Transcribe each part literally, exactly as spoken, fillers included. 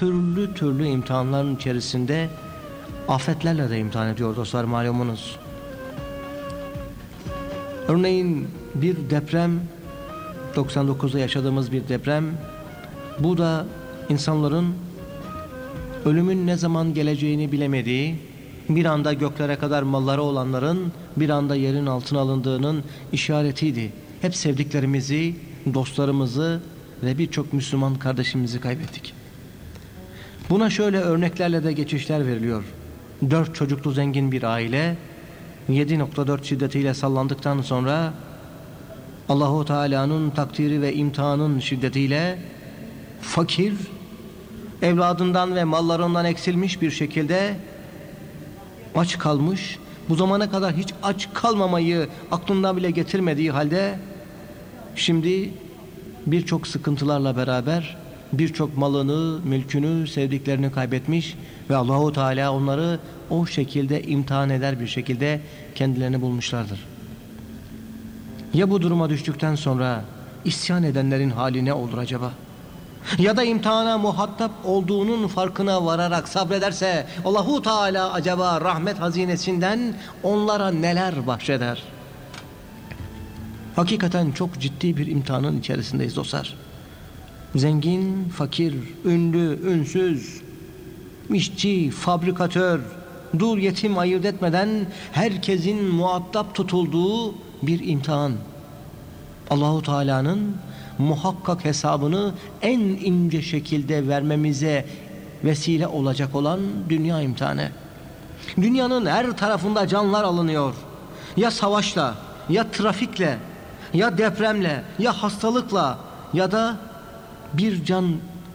türlü türlü imtihanların içerisinde afetlerle de imtihan ediyor dostlar, malumunuz. Örneğin bir deprem, doksan dokuzda yaşadığımız bir deprem, bu da insanların ölümün ne zaman geleceğini bilemediği, bir anda göklere kadar malları olanların bir anda yerin altına alındığının işaretiydi. Hep sevdiklerimizi, dostlarımızı ve birçok Müslüman kardeşimizi kaybettik. Buna şöyle örneklerle de geçişler veriliyor. Dört çocuklu zengin bir aile yedi nokta dört şiddetiyle sallandıktan sonra Allahu Teala'nın takdiri ve imtihanın şiddetiyle fakir, evladından ve mallarından eksilmiş bir şekilde aç kalmış, bu zamana kadar hiç aç kalmamayı aklından bile getirmediği halde şimdi birçok sıkıntılarla beraber birçok malını, mülkünü, sevdiklerini kaybetmiş ve Allahu Teala onları o şekilde imtihan eder bir şekilde kendilerini bulmuşlardır. Ya bu duruma düştükten sonra isyan edenlerin hali ne olur acaba? Ya da imtihana muhatap olduğunun farkına vararak sabrederse Allahu Teala acaba rahmet hazinesinden onlara neler bahşeder? Hakikaten çok ciddi bir imtihanın içerisindeyiz dostlar. Zengin, fakir, ünlü, ünsüz, işçi, fabrikatör, dul yetim ayırt etmeden herkesin muhatap tutulduğu bir imtihan. Allahu Teala'nın muhakkak hesabını en ince şekilde vermemize vesile olacak olan dünya imtihanı. Dünyanın her tarafında canlar alınıyor. Ya savaşla, ya trafikle, ya depremle, ya hastalıkla, ya da bir can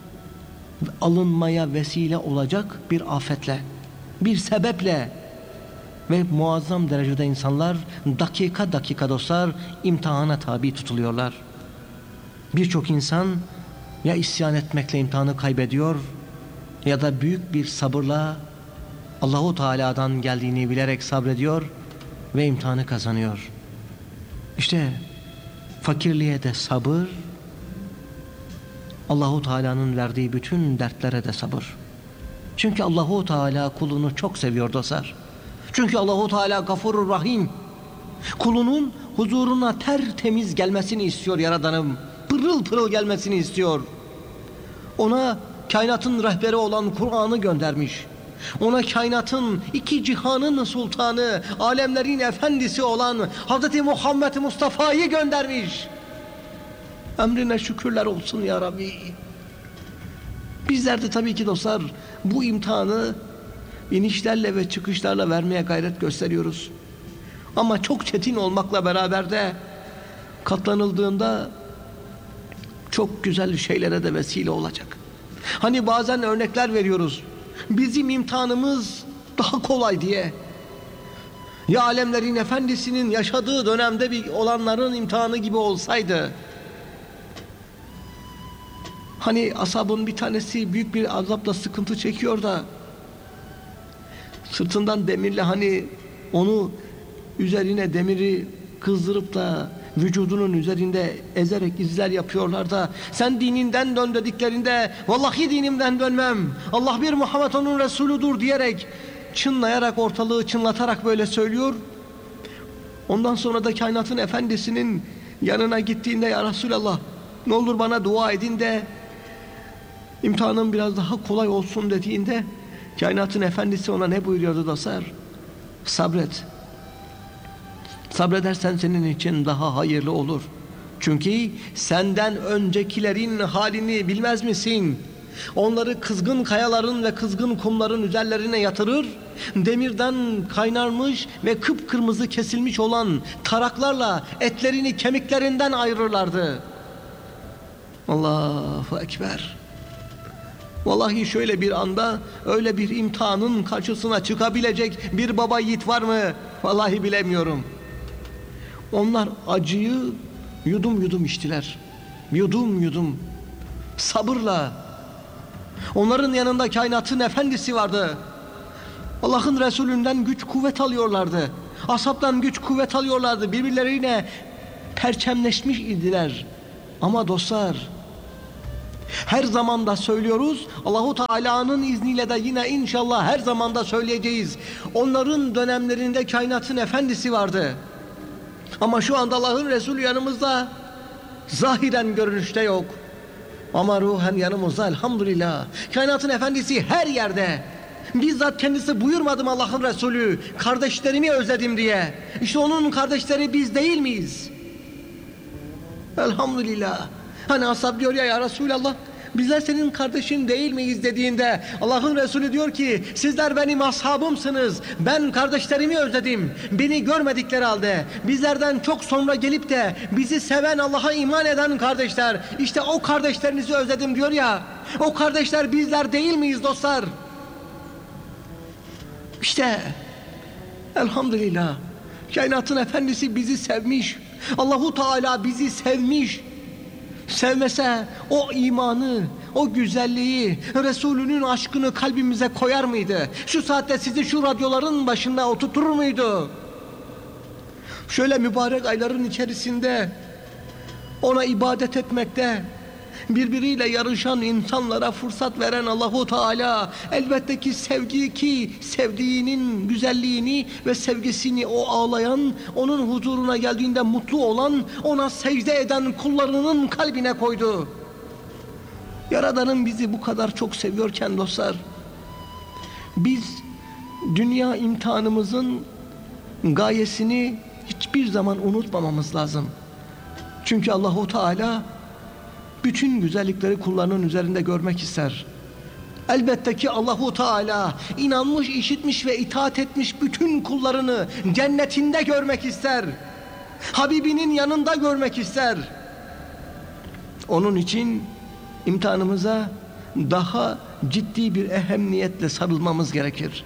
alınmaya vesile olacak bir afetle, bir sebeple ve muazzam derecede insanlar dakika dakika dostlar imtihana tabi tutuluyorlar. Birçok insan ya isyan etmekle imtihanı kaybediyor ya da büyük bir sabırla Allahu Teala'dan geldiğini bilerek sabrediyor ve imtihanı kazanıyor. İşte fakirliğe de sabır, Allahu Teala'nın verdiği bütün dertlere de sabır. Çünkü Allahu Teala kulunu çok seviyor dostlar. Çünkü Allahu Teala Gafurur Rahim. Kulunun huzuruna tertemiz gelmesini istiyor Yaradanım. Pırıl pırıl gelmesini istiyor. Ona kainatın rehberi olan Kur'an'ı göndermiş. Ona kainatın iki cihanın sultanı, alemlerin efendisi olan Hazreti Muhammed Mustafa'yı göndermiş. Emrine şükürler olsun ya Rabbi. Bizler de tabii ki dostlar bu imtihanı inişlerle ve çıkışlarla vermeye gayret gösteriyoruz. Ama çok çetin olmakla beraber de katlanıldığında çok güzel şeylere de vesile olacak. Hani bazen örnekler veriyoruz. Bizim imtihanımız daha kolay diye. Ya alemlerin efendisinin yaşadığı dönemde bir olanların imtihanı gibi olsaydı. Hani ashabın bir tanesi büyük bir azapla sıkıntı çekiyor da sırtından demirle hani onu üzerine demiri kızdırıp da vücudunun üzerinde ezerek izler yapıyorlar da sen dininden dön dediklerinde vallahi dinimden dönmem, Allah bir, Muhammed onun Resuludur diyerek çınlayarak ortalığı çınlatarak böyle söylüyor. Ondan sonra da kainatın efendisinin yanına gittiğinde ya Resulallah ne olur bana dua edin de imtihanım biraz daha kolay olsun dediğinde kainatın efendisi ona ne buyuruyordu dostlar? Sabret. Sabredersen senin için daha hayırlı olur. Çünkü senden öncekilerin halini bilmez misin? Onları kızgın kayaların ve kızgın kumların üzerlerine yatırır, demirden kaynarmış ve kıpkırmızı kesilmiş olan taraklarla etlerini kemiklerinden ayırırlardı. Allahu Ekber. Vallahi şöyle bir anda öyle bir imtihanın karşısına çıkabilecek bir baba yiğit var mı? Vallahi bilemiyorum. Onlar acıyı yudum yudum içtiler. Yudum yudum. Sabırla. Onların yanında kainatın efendisi vardı. Allah'ın Resulünden güç kuvvet alıyorlardı. Ashabtan güç kuvvet alıyorlardı. Birbirlerine perçemleşmiş idiler. Ama dostlar Her zaman da söylüyoruz. Allahu Teala'nın izniyle de yine inşallah her zaman da söyleyeceğiz. Onların dönemlerinde kainatın efendisi vardı. Ama şu anda Allah'ın Resulü yanımızda. Zahiren görünüşte yok. Ama ruhen yanımızda elhamdülillah. Kainatın efendisi her yerde. Bizzat kendisi buyurmadı mı Allah'ın Resulü? Kardeşlerimi özledim diye. İşte onun kardeşleri biz değil miyiz? Elhamdülillah. Hani ashab diyor ya, ya Resulallah, bizler senin kardeşin değil miyiz dediğinde Allah'ın Resulü diyor ki sizler benim ashabımsınız. Ben kardeşlerimi özledim. Beni görmedikleri halde bizlerden çok sonra gelip de bizi seven, Allah'a iman eden kardeşler, işte o kardeşlerinizi özledim diyor ya. O kardeşler bizler değil miyiz dostlar? İşte elhamdülillah kainatın efendisi bizi sevmiş. Allahu Teala bizi sevmiş. Sevmese o imanı, o güzelliği, Resulünün aşkını kalbimize koyar mıydı? Şu saatte sizi şu radyoların başında oturtur muydu? Şöyle mübarek ayların içerisinde ona ibadet etmekte, birbiriyle yarışan insanlara fırsat veren Allahu Teala elbette ki sevgi, ki sevdiğinin güzelliğini ve sevgisini o ağlayan, onun huzuruna geldiğinde mutlu olan, ona secde eden kullarının kalbine koydu. Yaradan'ın bizi bu kadar çok seviyorken dostlar, biz dünya imtihanımızın gayesini hiçbir zaman unutmamamız lazım. Çünkü Allahu Teala bütün güzellikleri kullarının üzerinde görmek ister. Elbette ki Allahu Teala inanmış, işitmiş ve itaat etmiş bütün kullarını cennetinde görmek ister. Habibinin yanında görmek ister. Onun için imtihanımıza daha ciddi bir ehemmiyetle sarılmamız gerekir.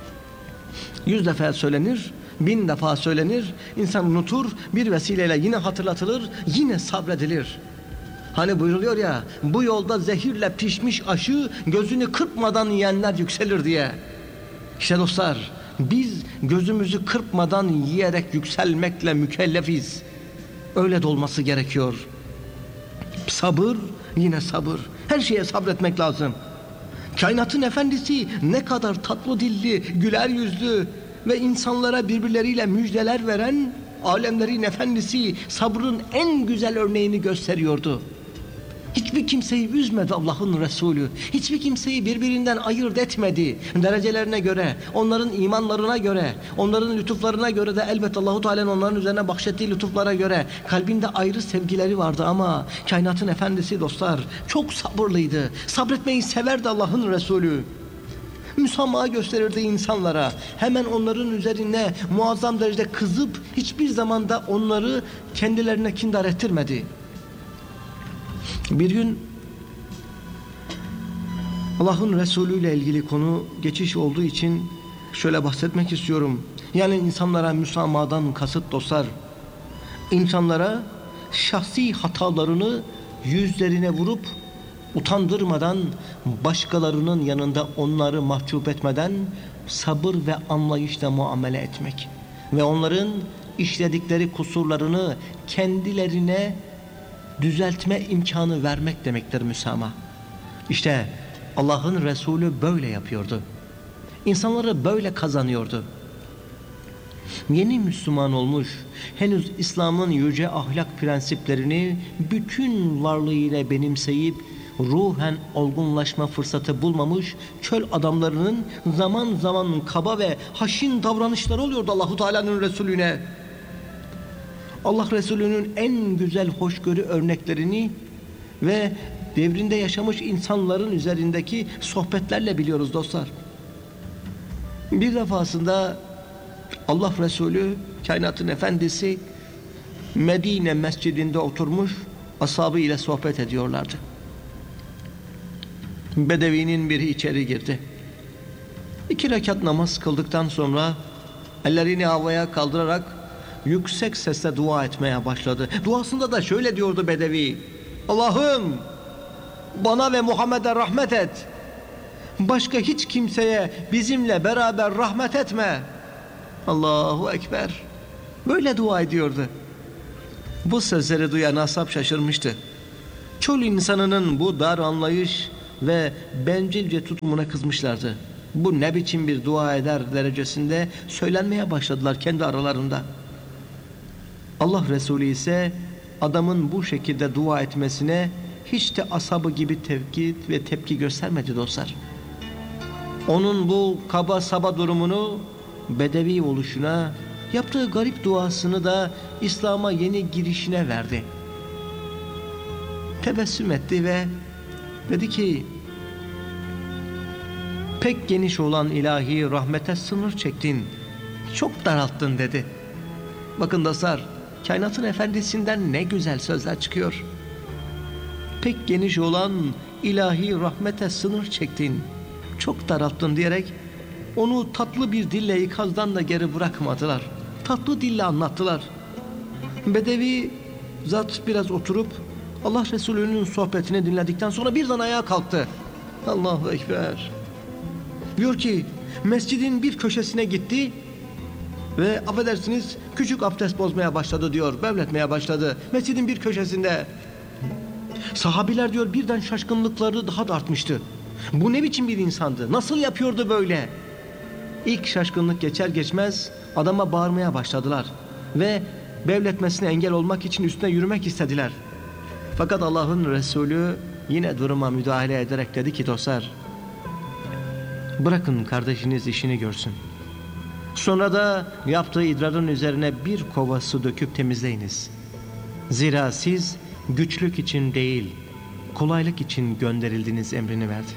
Yüz defa söylenir, bin defa söylenir, insan unutur, bir vesileyle yine hatırlatılır, yine sabredilir. Hani buyuruluyor ya, bu yolda zehirle pişmiş aşı gözünü kırpmadan yiyenler yükselir diye. İşte dostlar, biz gözümüzü kırpmadan yiyerek yükselmekle mükellefiz. Öyle de olması gerekiyor. Sabır, yine sabır. Her şeye sabretmek lazım. Kainatın efendisi ne kadar tatlı dilli, güler yüzlü ve insanlara birbirleriyle müjdeler veren, alemlerin efendisi sabrın en güzel örneğini gösteriyordu. Hiçbir kimseyi üzmedi Allah'ın Resulü. Hiçbir kimseyi birbirinden ayırt etmedi. Derecelerine göre, onların imanlarına göre, onların lütuflarına göre de elbette Allahu Teala'nın onların üzerine bahşettiği lütuflara göre kalbinde ayrı sevgileri vardı ama kainatın efendisi dostlar çok sabırlıydı. Sabretmeyi severdi Allah'ın Resulü. Müsamaha gösterirdi insanlara. Hemen onların üzerine muazzam derecede kızıp hiçbir zaman da onları kendilerine kindar ettirmedi. Bir gün Allah'ın Resulü ile ilgili konu geçiş olduğu için şöyle bahsetmek istiyorum. Yani insanlara müsamahadan kasıt dostlar, insanlara şahsi hatalarını yüzlerine vurup utandırmadan, başkalarının yanında onları mahcup etmeden sabır ve anlayışla muamele etmek ve onların işledikleri kusurlarını kendilerine düzeltme imkanı vermek demektir müsamaha. İşte Allah'ın Resulü böyle yapıyordu. İnsanları böyle kazanıyordu. Yeni Müslüman olmuş, henüz İslam'ın yüce ahlak prensiplerini bütün varlığıyla benimseyip ruhen olgunlaşma fırsatı bulmamış çöl adamlarının zaman zaman kaba ve haşin davranışları oluyordu Allahu Teala'nın Resulüne. Allah Resulü'nün en güzel hoşgörü örneklerini ve devrinde yaşamış insanların üzerindeki sohbetlerle biliyoruz dostlar. Bir defasında Allah Resulü, kainatın efendisi Medine mescidinde oturmuş ashabı ile sohbet ediyorlardı. Bedevinin biri içeri girdi. İki rekat namaz kıldıktan sonra ellerini havaya kaldırarak yüksek sesle dua etmeye başladı. Duasında da şöyle diyordu Bedevi: Allah'ım bana ve Muhammed'e rahmet et. Başka hiç kimseye bizimle beraber rahmet etme. Allahu Ekber. Böyle dua ediyordu. Bu sözleri duyan ashab şaşırmıştı. Çok Çöl insanının bu dar anlayış ve bencilce tutumuna kızmışlardı. Bu ne biçim bir dua eder derecesinde söylenmeye başladılar kendi aralarında. Allah Resulü ise adamın bu şekilde dua etmesine hiç de asabı gibi tepki ve tepki göstermedi dostlar. Onun bu kaba saba durumunu, bedevi oluşuna, yaptığı garip duasını da İslam'a yeni girişine verdi. Tebessüm etti ve dedi ki, pek geniş olan ilahi rahmete sınır çektin, çok daralttın dedi. Bakın dostlar, kainatın efendisinden ne güzel sözler çıkıyor. Pek geniş olan ilahi rahmete sınır çektin, çok daralttın diyerek onu tatlı bir dille ikazdan da geri bırakmadılar. Tatlı dille anlattılar. Bedevi zat biraz oturup Allah Resulü'nün sohbetini dinledikten sonra birden ayağa kalktı. Allahu Ekber. Diyor ki mescidin bir köşesine gitti ve affedersiniz küçük abdest bozmaya başladı diyor. Bevletmeye başladı. Mescidin bir köşesinde. Sahabiler diyor birden şaşkınlıkları daha da artmıştı. Bu ne biçim bir insandı? Nasıl yapıyordu böyle? İlk şaşkınlık geçer geçmez adama bağırmaya başladılar. Ve bevletmesine engel olmak için üstüne yürümek istediler. Fakat Allah'ın Resulü yine duruma müdahale ederek dedi ki dostlar, bırakın kardeşiniz işini görsün. Sonra da yaptığı idrarın üzerine bir kova su döküp temizleyiniz. Zira siz güçlük için değil, kolaylık için gönderildiniz emrini verdi.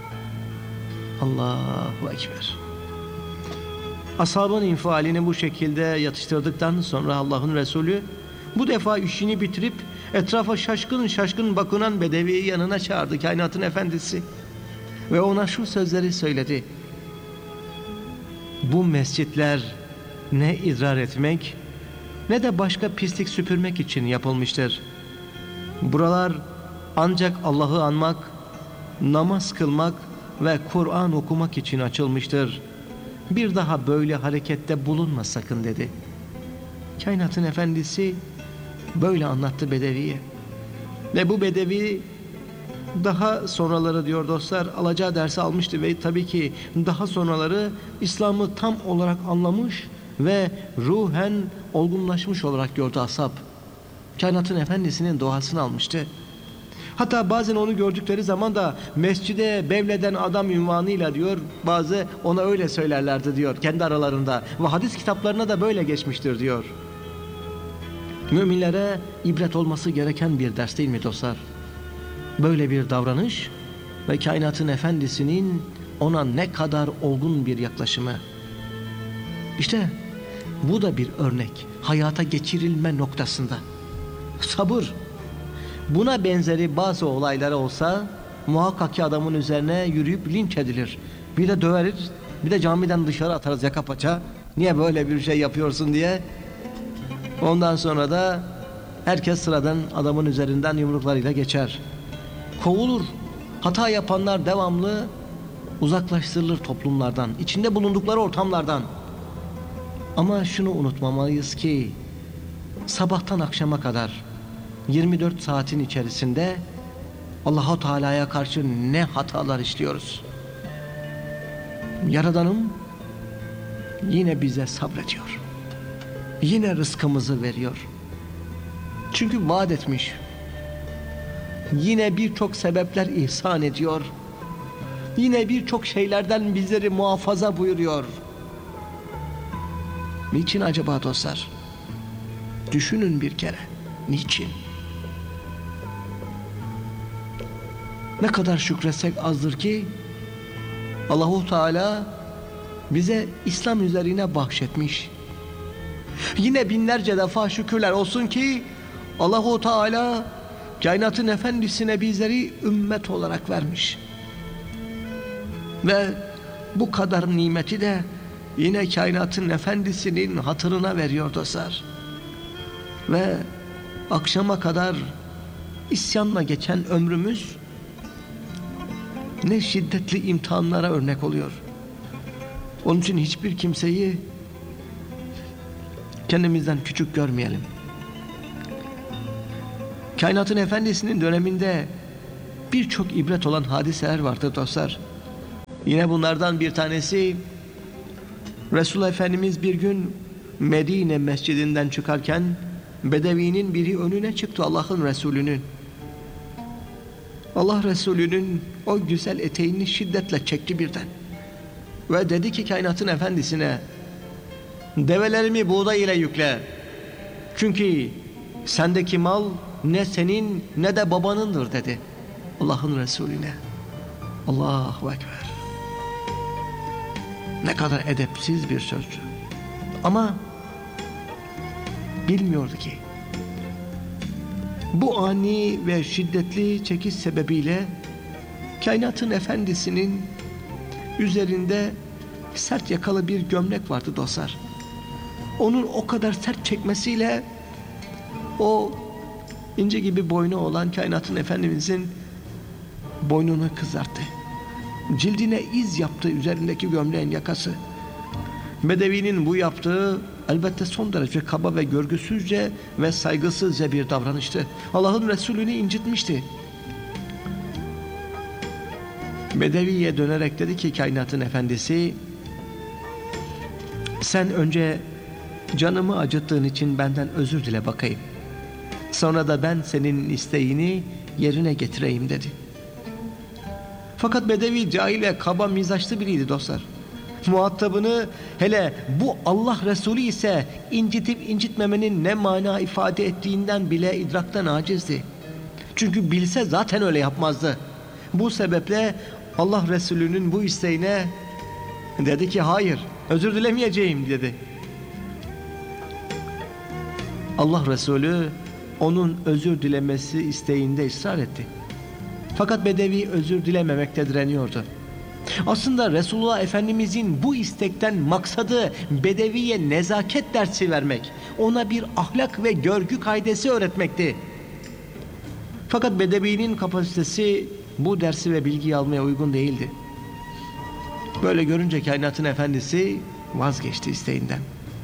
Allahu Ekber. Ashabın infialini bu şekilde yatıştırdıktan sonra Allah'ın Resulü bu defa işini bitirip etrafa şaşkın şaşkın bakınan bedeviyi yanına çağırdı, kainatın efendisi. Ve ona şu sözleri söyledi. Bu mescitler ne idrar etmek ne de başka pislik süpürmek için yapılmıştır. Buralar ancak Allah'ı anmak, namaz kılmak ve Kur'an okumak için açılmıştır. Bir daha böyle harekette bulunma sakın dedi. Kainatın efendisi böyle anlattı bedeviye. Ve bu bedevi daha sonraları diyor dostlar alacağı dersi almıştı ve tabii ki daha sonraları İslam'ı tam olarak anlamış ve ruhen olgunlaşmış olarak gördü ashab. Kainatın efendisinin duasını almıştı. Hatta bazen onu gördükleri zaman da mescide bevleden adam ünvanıyla diyor bazı ona öyle söylerlerdi diyor kendi aralarında ve hadis kitaplarına da böyle geçmiştir diyor. Müminlere ibret olması gereken bir ders değil mi dostlar? Böyle bir davranış ve kainatın efendisinin ona ne kadar olgun bir yaklaşımı. İşte bu da bir örnek hayata geçirilme noktasında. Sabır. Buna benzeri bazı olaylar olsa muhakkak ki adamın üzerine yürüyüp linç edilir. Bir de döveriz, bir de camiden dışarı atarız yaka paça. Niye böyle bir şey yapıyorsun diye. Ondan sonra da herkes sıradan adamın üzerinden yumruklarıyla geçer. Kovulur. Hata yapanlar devamlı uzaklaştırılır toplumlardan, içinde bulundukları ortamlardan. Ama şunu unutmamalıyız ki sabahtan akşama kadar yirmi dört saatin içerisinde Allah-u Teala'ya karşı ne hatalar işliyoruz. Yaradanım yine bize sabrediyor. Yine rızkımızı veriyor. Çünkü vaat etmiş. Yine birçok sebepler ihsan ediyor. Yine birçok şeylerden bizleri muhafaza buyuruyor. Niçin acaba dostlar? Düşünün bir kere. Niçin? Ne kadar şükretsek azdır ki Allah-u Teala bize İslam üzerine bahşetmiş. Yine binlerce defa şükürler olsun ki Allah-u Teala kainatın efendisine bizleri ümmet olarak vermiş. Ve bu kadar nimeti de yine kainatın efendisinin hatırına veriyor dostlar. Ve akşama kadar isyanla geçen ömrümüz ne şiddetli imtihanlara örnek oluyor. Onun için hiçbir kimseyi kendimizden küçük görmeyelim. Kainatın Efendisi'nin döneminde birçok ibret olan hadiseler vardır dostlar. Yine bunlardan bir tanesi, Resulullah Efendimiz bir gün Medine mescidinden çıkarken Bedevi'nin biri önüne çıktı, Allah'ın Resulü'nün. Allah Resulü'nün o güzel eteğini şiddetle çekti birden. Ve dedi ki kainatın efendisine, develerimi buğday ile yükle. Çünkü sendeki mal ne senin ne de babanındır dedi Allah'ın Resulüne. Allahu Ekber. Ne kadar edepsiz bir sözdü. Ama bilmiyordu ki bu ani ve şiddetli çekiş sebebiyle kainatın efendisinin üzerinde sert yakalı bir gömlek vardı dostlar. Onun o kadar sert çekmesiyle o ince gibi boynu olan kainatın efendimizin boynunu kızarttı. Cildine iz yaptı üzerindeki gömleğin yakası. Bedevi'nin bu yaptığı elbette son derece kaba ve görgüsüzce ve saygısızca bir davranıştı. Allah'ın Resulü'nü incitmişti. Bedevi'ye dönerek dedi ki kainatın efendisi, sen önce canımı acıttığın için benden özür dile bakayım. Sonra da ben senin isteğini yerine getireyim dedi. Fakat Bedevi cahil ve kaba mizaçlı biriydi dostlar. Muhatabını, hele bu Allah Resulü ise incitip incitmemenin ne mana ifade ettiğinden bile idraktan acizdi. Çünkü bilse zaten öyle yapmazdı. Bu sebeple Allah Resulü'nün bu isteğine dedi ki hayır, özür dilemeyeceğim dedi. Allah Resulü onun özür dilemesi isteğinde ısrar etti. Fakat Bedevi özür dilememekte direniyordu. Aslında Resulullah Efendimizin bu istekten maksadı Bedevi'ye nezaket dersi vermek, ona bir ahlak ve görgü kaidesi öğretmekti. Fakat Bedevi'nin kapasitesi bu dersi ve bilgiyi almaya uygun değildi. Böyle görünce kainatın efendisi vazgeçti isteğinden.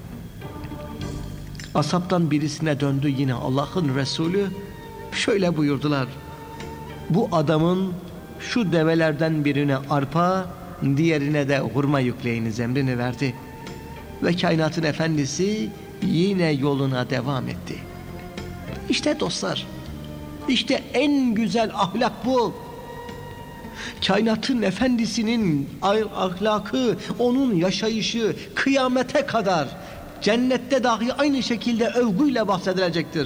Asaptan birisine döndü yine Allah'ın Resulü, şöyle buyurdular: bu adamın şu develerden birine arpa, diğerine de hurma yükleyiniz emrini verdi. Ve kainatın efendisi yine yoluna devam etti. İşte dostlar, işte en güzel ahlak bu. Kainatın efendisinin ahlakı, onun yaşayışı kıyamete kadar cennette dahi aynı şekilde övgüyle bahsedilecektir.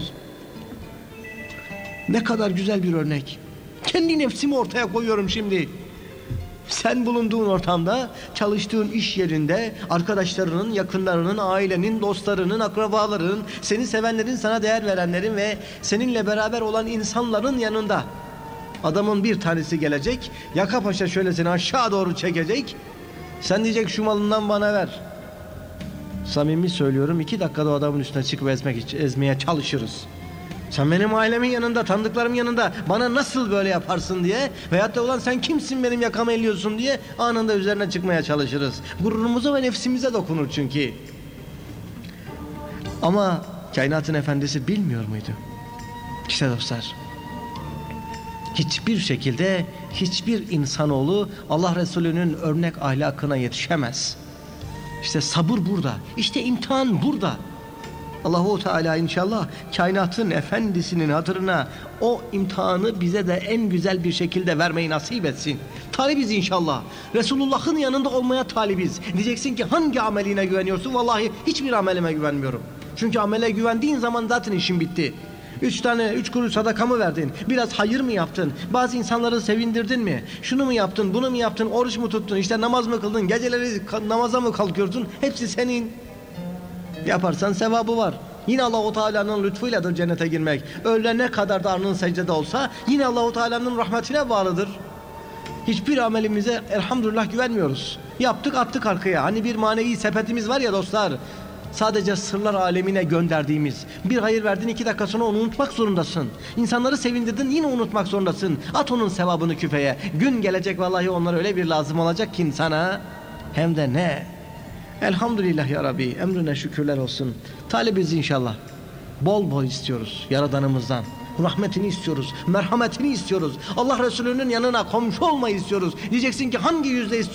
Ne kadar güzel bir örnek. Kendi nefsimi ortaya koyuyorum şimdi. Sen bulunduğun ortamda, çalıştığın iş yerinde, arkadaşlarının, yakınlarının, ailenin, dostlarının, akrabaların, seni sevenlerin, sana değer verenlerin ve seninle beraber olan insanların yanında adamın bir tanesi gelecek, yaka paşa şöyle seni aşağı doğru çekecek. Sen diyecek şu malından bana ver. Samimi söylüyorum, iki dakikada o adamın üstüne çıkıp ezmek, ezmeye çalışırız. Sen benim ailemin yanında, tanıdıklarım yanında bana nasıl böyle yaparsın diye, veyahut da ulan sen kimsin benim yakamı elliyorsun diye anında üzerine çıkmaya çalışırız. Gururumuza ve nefsimize dokunur çünkü. Ama kainatın efendisi bilmiyor muydu? İşte dostlar, hiçbir şekilde hiçbir insanoğlu Allah Resulü'nün örnek ahlakına yetişemez. İşte sabır burada, işte imtihan burada. Allahu Teala inşallah kainatın efendisinin hatırına o imtihanı bize de en güzel bir şekilde vermeyi nasip etsin. Talibiz inşallah. Resulullah'ın yanında olmaya talibiz. Diyeceksin ki hangi ameline güveniyorsun? Vallahi hiçbir amelime güvenmiyorum. Çünkü amele güvendiğin zaman zaten işin bitti. Üç tane, üç kuruş sadaka mı verdin? Biraz hayır mı yaptın? Bazı insanları sevindirdin mi? Şunu mu yaptın, bunu mu yaptın? Oruç mu tuttun? İşte namaz mı kıldın? Geceleri namaza mı kalkıyordun? Hepsi senin. Yaparsan sevabı var. Yine Allah-u Teala'nın lütfuyladır cennete girmek. Ölene kadar da alnın secdede olsa yine Allah-u Teala'nın rahmetine bağlıdır. Hiçbir amelimize elhamdülillah güvenmiyoruz. Yaptık attık arkaya. Hani bir manevi sepetimiz var ya dostlar. Sadece sırlar alemine gönderdiğimiz. Bir hayır verdin, iki dakika sonra onu unutmak zorundasın. İnsanları sevindirdin, yine unutmak zorundasın. At onun sevabını küfeye. Gün gelecek vallahi onlar öyle bir lazım olacak ki insana. Hem de ne? Elhamdülillah ya Rabbi, emrine şükürler olsun. Talibiz inşallah. Bol bol istiyoruz Yaradanımızdan. rahmetini istiyoruz, merhametini istiyoruz. Allah Resulü'nün yanına komşu olmayı istiyoruz. Diyeceksin ki hangi yüzde istiyorsun?